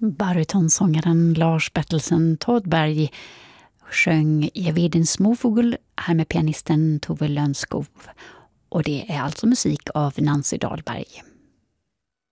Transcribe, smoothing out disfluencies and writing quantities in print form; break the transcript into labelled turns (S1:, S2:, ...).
S1: Barytonsångaren Lars Bertelsen Todberg sjöng Evid en småfågel här med pianisten Tove Lönnskov. Och det är alltså musik av Nancy Dahlberg.